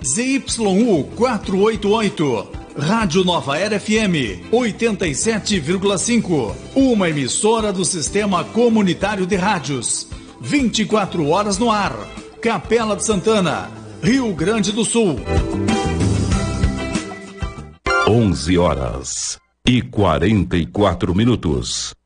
ZYU 488, Rádio Nova Era FM 87,5, uma emissora do Sistema Comunitário de Rádios, 24 horas no ar, Capela de Santana, Rio Grande do Sul. 11 horas e 44 minutos.